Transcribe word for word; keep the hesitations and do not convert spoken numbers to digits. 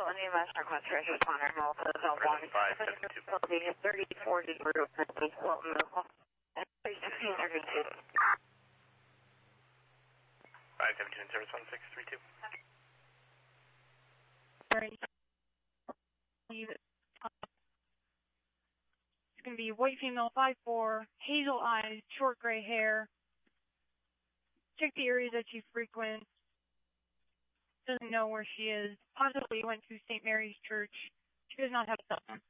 New Master Quest First Responder, Malta, one, thirty-four degree, Wilton, sixteen thirty-two. five seventeen, service one six three two. It's going to be white female, five four, hazel eyes, short gray hair. Check the areas that she frequents. Doesn't know where she is. Possibly went to Saint Mary's Church. She does not have a cell phone.